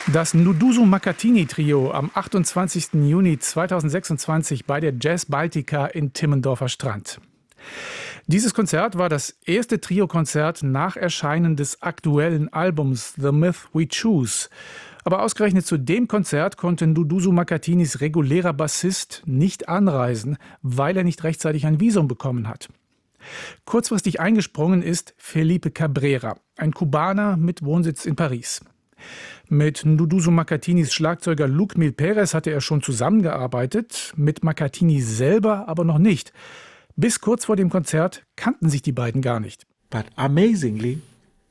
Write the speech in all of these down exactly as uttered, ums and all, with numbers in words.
Das Nduduzo Makhathini Trio am achtundzwanzigsten Juni zweitausendsechsundzwanzig bei der Jazz Baltica in Timmendorfer Strand. Dieses Konzert war das erste Trio-Konzert nach Erscheinen des aktuellen Albums The Myth We Choose. Aber ausgerechnet zu dem Konzert konnte Nduduzo Makhathinis regulärer Bassist nicht anreisen, weil er nicht rechtzeitig ein Visum bekommen hat. Kurzfristig eingesprungen ist Felipe Cabrera, ein Kubaner mit Wohnsitz in Paris. Mit Nduduzo Makhathinis Schlagzeuger Luc Mil Perez hatte er schon zusammengearbeitet, mit Makhathini selber aber noch nicht. Bis kurz vor dem Konzert kannten sich die beiden gar nicht. But amazingly,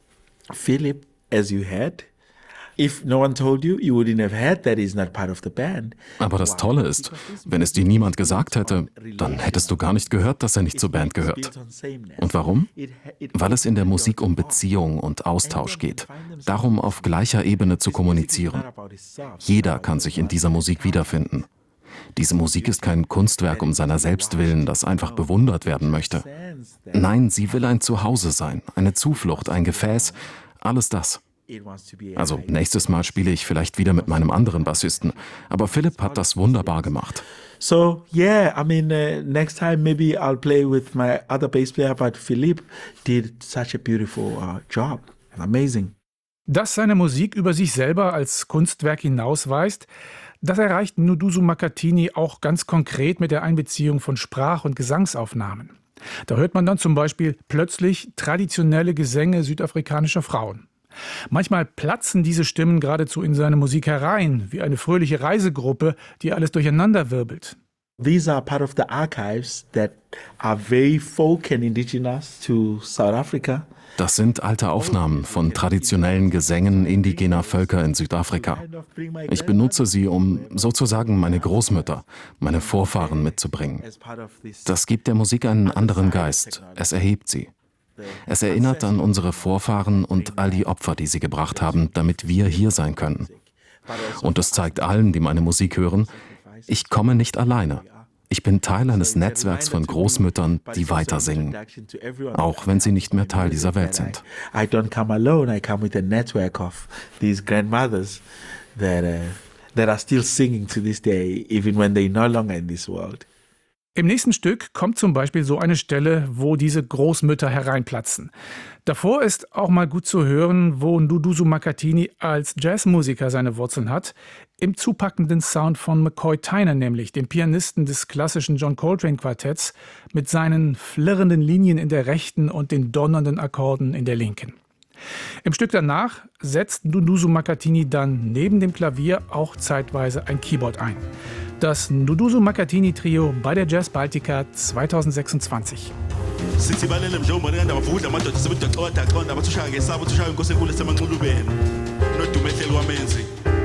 Philip, as you heard, if no one told you, you wouldn't have heard that he's not part of the band. Aber das Tolle ist, wenn es dir niemand gesagt hätte, dann hättest du gar nicht gehört, dass er nicht zur Band gehört. Und warum? Weil es in der Musik um Beziehung und Austausch geht. Darum, auf gleicher Ebene zu kommunizieren. Jeder kann sich in dieser Musik wiederfinden. Diese Musik ist kein Kunstwerk um seiner selbst willen, das einfach bewundert werden möchte. Nein, sie will ein Zuhause sein, eine Zuflucht, ein Gefäß, alles das. Also nächstes Mal spiele ich vielleicht wieder mit meinem anderen Bassisten, aber Philipp hat das wunderbar gemacht. So yeah, I mean, uh, next time maybe I'll play with my other bass player, but Philippe did such a beautiful uh, job, amazing. Dass seine Musik über sich selber als Kunstwerk hinausweist, das erreicht Nduduzo Makhathini auch ganz konkret mit der Einbeziehung von Sprach- und Gesangsaufnahmen. Da hört man dann zum Beispiel plötzlich traditionelle Gesänge südafrikanischer Frauen. Manchmal platzen diese Stimmen geradezu in seine Musik herein, wie eine fröhliche Reisegruppe, die alles durcheinander wirbelt. These are part of the archives that are very folk and indigenous to South Africa. Das sind alte Aufnahmen von traditionellen Gesängen indigener Völker in Südafrika. Ich benutze sie, um sozusagen meine Großmütter, meine Vorfahren mitzubringen. Das gibt der Musik einen anderen Geist. Es erhebt sie. Es erinnert an unsere Vorfahren und all die Opfer, die sie gebracht haben, damit wir hier sein können. Und es zeigt allen, die meine Musik hören, ich komme nicht alleine. Ich bin Teil eines Netzwerks von Großmüttern, die weiter singen, auch wenn sie nicht mehr Teil dieser Welt sind. I don't come alone, I come with a network of these grandmothers that, uh, that are still singing to this day, even when they're no longer in this world. Im nächsten Stück kommt zum Beispiel so eine Stelle, wo diese Großmütter hereinplatzen. Davor ist auch mal gut zu hören, wo Nduduzo Makhathini als Jazzmusiker seine Wurzeln hat, im zupackenden Sound von McCoy Tyner, nämlich dem Pianisten des klassischen John Coltrane Quartetts, mit seinen flirrenden Linien in der rechten und den donnernden Akkorden in der linken. Im Stück danach setzt Nduduzo Makhathini dann neben dem Klavier auch zeitweise ein Keyboard ein. Das Nduduzo Makhathini Trio bei der Jazz Baltica zweitausendsechsundzwanzig. Sithi